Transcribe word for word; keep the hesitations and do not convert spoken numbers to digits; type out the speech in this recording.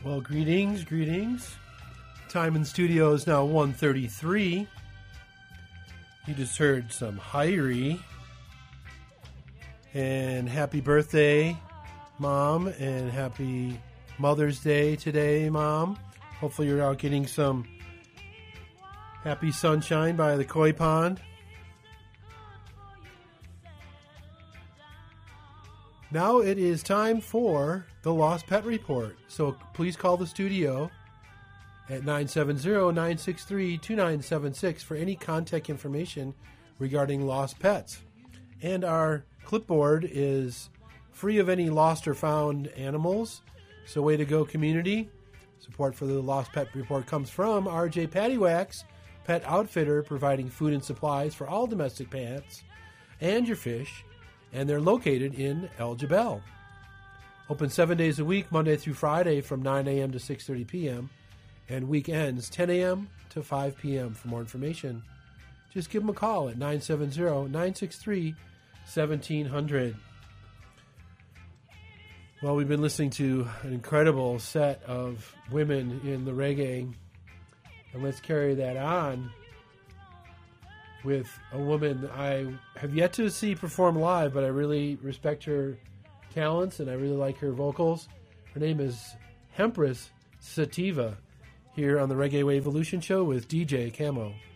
Well, greetings, greetings. Time in studio is now one thirty-three. You just heard some Hyrie. And happy birthday, Mom, and happy Mother's Day today, Mom. Hopefully you're out getting some happy sunshine by the koi pond. Now it is time for the Lost Pet Report. So please call the studio at nine seven zero, nine six three, two nine seven six for any contact information regarding lost pets. And our clipboard is free of any lost or found animals. So way to go, community. Support for the Lost Pet Report comes from R J Pattywax, pet outfitter providing food and supplies for all domestic pets and your fish. And they're located in El Jebel. Open seven days a week, Monday through Friday from nine a.m. to six thirty p.m. And weekends, ten a.m. to five p.m. For more information, just give them a call at nine seven zero, nine six three, one seven zero zero. Well, we've been listening to an incredible set of women in the reggae. And let's carry that on with a woman I have yet to see perform live, but I really respect her talents and I really like her vocals. Her name is Hempress Sativa, here on the Reggae Wave Evolution Show with D J Camo.